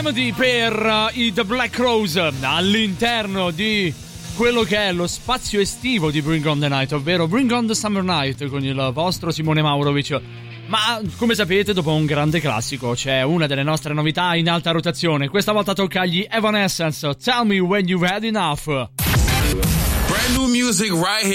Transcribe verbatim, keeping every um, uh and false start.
Remedy per uh, i The Black Rose all'interno di quello che è lo spazio estivo di Bring on the Night, ovvero Bring on the Summer Night con il vostro Simone Maurovic. Ma come sapete, dopo un grande classico c'è una delle nostre novità in alta rotazione. Questa volta tocca agli Evanescence, Tell Me When You've Had Enough. Brand new music right here.